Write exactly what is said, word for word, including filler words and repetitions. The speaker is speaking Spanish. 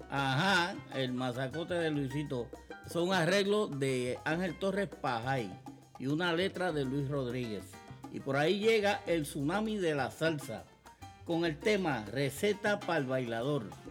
Ajá, el masacote de Luisito. Son arreglos de Ángel Torres Pajay y una letra de Luis Rodríguez. Y por ahí llega el tsunami de la salsa con el tema Receta para el bailador.